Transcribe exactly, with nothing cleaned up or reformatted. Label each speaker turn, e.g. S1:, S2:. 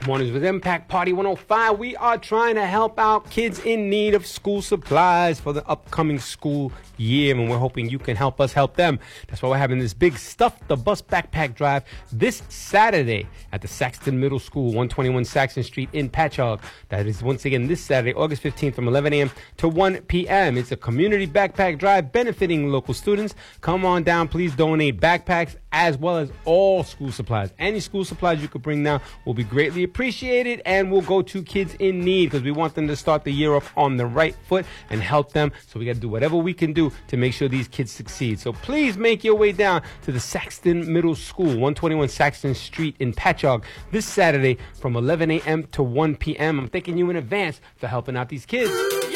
S1: Mornings with Impact Party one oh five. We are trying to help out kids in need of school supplies for the upcoming school year, and we're hoping you can help us help them. That's why we're having this big Stuff the Bus backpack drive this Saturday at the Saxton Middle School, one twenty-one Saxton Street in Patchogue. That is once again this Saturday, August fifteenth from eleven a.m. to one p.m. It's a community backpack drive benefiting local students. Come on down. Please donate backpacks as well as all school supplies. Any school supplies you could bring now will be greatly appreciated, and we'll go to kids in need because we want them to start the year off on the right foot and help them. So we got to do whatever we can do to make sure these kids succeed. So please make your way down to the Saxton Middle School, one twenty-one Saxton Street in Patchogue this Saturday from eleven a.m. to one p.m. I'm thanking you in advance for helping out these kids.